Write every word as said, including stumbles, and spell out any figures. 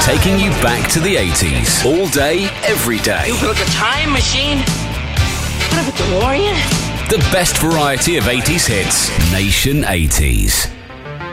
Taking you back to the eighties. All day, every day. You built a time machine? What about DeLorean? The best variety of eighties hits. Nation eighties.